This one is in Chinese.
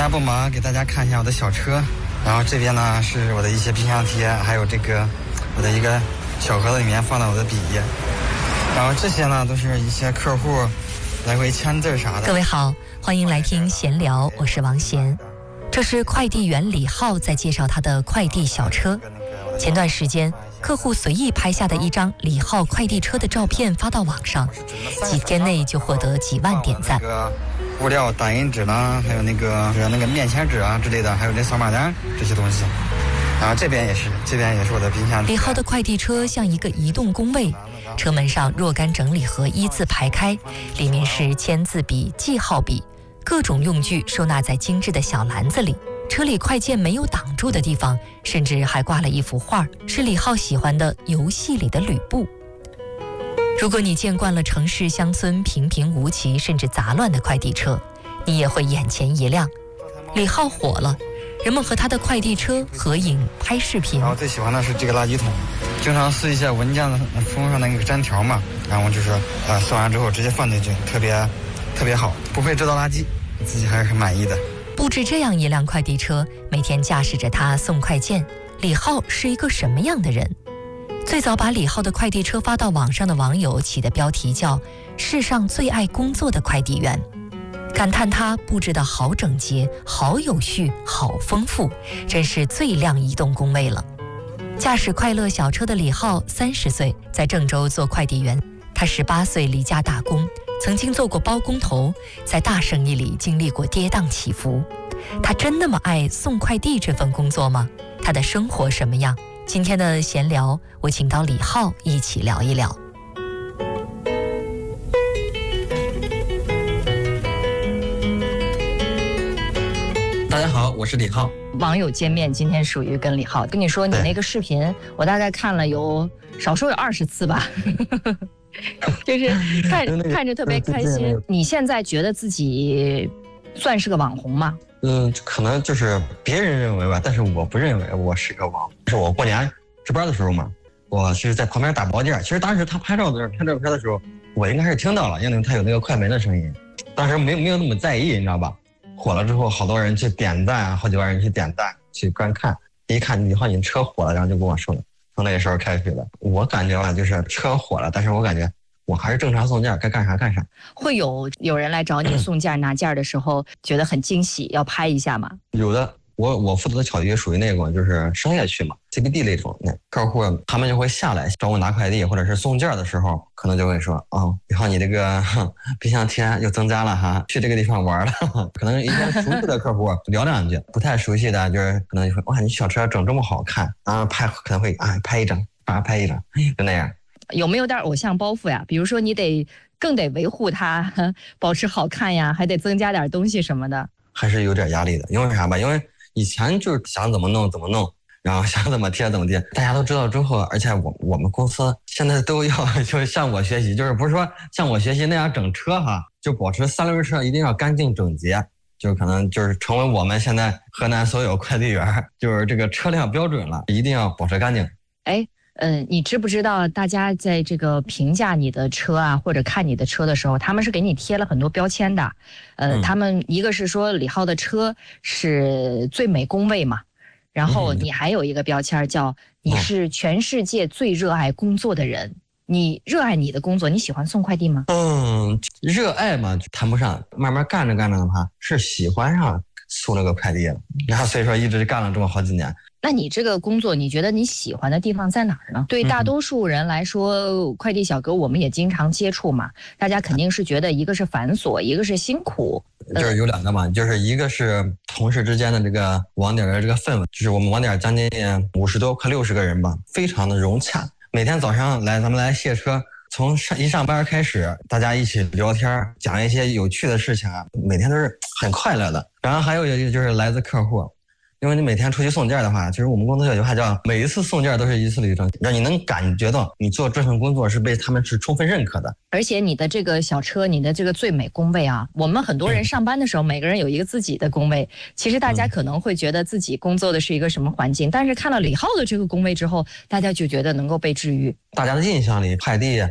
家不忙，给大家看一下我的小车。然后这边呢是我的一些冰箱贴，还有这个我的一个小盒子里面放的我的笔。然后这些呢都是一些客户来回签字啥的。 各位好，欢迎来听闲聊，我是王贤。这是快递员李浩在介绍他的快递小车。前段时间，客户随意拍下的一张李浩快递车的照片发到网上，几天内就获得几万点赞。 物料打印纸呢，还有那个面签纸啊之类的，还有这扫码单这些东西。然后这边也是我的冰箱。 李浩的快递车像一个移动工位，车门上若干整理盒一字排开，里面是签字笔、记号笔，各种用具收纳在精致的小篮子里。车里快件没有挡住的地方，甚至还挂了一幅画，是李浩喜欢的游戏里的吕布。如果你见惯了城市乡村平平无奇甚至杂乱的快递车，你也会眼前一亮。李浩火了，人们和他的快递车合影拍视频。 然后最喜欢的是这个垃圾桶，经常撕一些文件封上那个粘条嘛，然后就是撕完之后直接放进去，特别好，不会制造垃圾，自己还是很满意的。 不止这样一辆快递车，每天驾驶着它送快件，李浩是一个什么样的人？最早把李浩的快递车发到网上的网友起的标题叫“世上最爱工作的快递员”，感叹他布置的好整洁、好有序、好丰富，真是最亮移动工位了。驾驶快乐小车的李浩30岁，在郑州做快递员。他18岁离家打工，曾经做过包工头，在大生意里经历过跌宕起伏。他真那么爱送快递这份工作吗？他的生活什么样？今天的闲聊，我请到李浩一起聊一聊。 大家好，我是李浩。 网友见面今天属于跟李浩，跟你说你那个视频，我大概看了少说有20次吧。就是看着特别开心。你现在觉得自己算是个网红吗？ 可能就是别人认为吧，但是我不认为我是个网红。是我过年值班的时候嘛，我是在旁边打包件。其实当时他拍照片的时候，我应该是听到了，因为他有那个快门的声音。当时没有那么在意，你知道吧？火了之后，好多人去点赞，好几万人去点赞去观看。一看以后你车火了，然后就跟我说了。从那个时候开始的，我感觉吧，就是车火了，但是我感觉我还是正常送件，该干啥干啥。会有人来找你送件拿件的时候，觉得很惊喜，要拍一下吗？ 有的，我负责的小区属于那种就是商业区嘛 ，CBD 那种，那客户他们就会下来找我拿快递或者是送件的时候，可能就会说，以后你这个冰箱贴又增加了哈，去这个地方玩了。可能一些熟悉的客户聊两句，不太熟悉的就是可能就说，哇，你小车整这么好看啊，可能会拍一张，拍一张，就那样。 有没有点偶像包袱呀？比如说你更得维护它，保持好看呀，还得增加点东西什么的。 还是有点压力的，因为啥吧？因为以前就是想怎么弄，然后想怎么贴怎么贴。大家都知道之后，而且我们公司现在都要就是向我学习，就是不是说向我学习那样整车哈，就保持三轮车一定要干净整洁，就可能就是成为我们现在河南所有快递员就是这个车辆标准了，一定要保持干净。 你知不知道大家在这个评价你的车啊，或者看你的车的时候，他们是给你贴了很多标签的。他们一个是说李浩的车是最美工位嘛，然后你还有一个标签叫你是全世界最热爱工作的人。你热爱你的工作，你喜欢送快递吗？ 热爱嘛谈不上，慢慢干着的话是喜欢上送那个快递了，然后所以说一直干了这么好几年。 那你这个工作，你觉得你喜欢的地方在哪儿呢？对大多数人来说，快递小哥我们也经常接触嘛，大家肯定是觉得一个是繁琐，一个是辛苦。 就是有两个嘛，就是一个是同事之间的这个网点的这个氛围，就是我们网点将近50多快60个人吧，非常的融洽。每天早上咱们来卸车，从一上班开始，大家一起聊天，讲一些有趣的事情啊，每天都是很快乐的。然后还有一个就是来自客户。因为你每天出去送件的话，其实我们公司有句话叫每一次送件都是一次旅程，让你能感觉到你做这份工作是被他们是充分认可的。 而且你的这个小车，你的这个最美工位啊，我们很多人上班的时候，每个人有一个自己的工位，其实大家可能会觉得自己工作的是一个什么环境，但是看了李浩的这个工位之后，大家就觉得能够被治愈。 大家的印象里，快递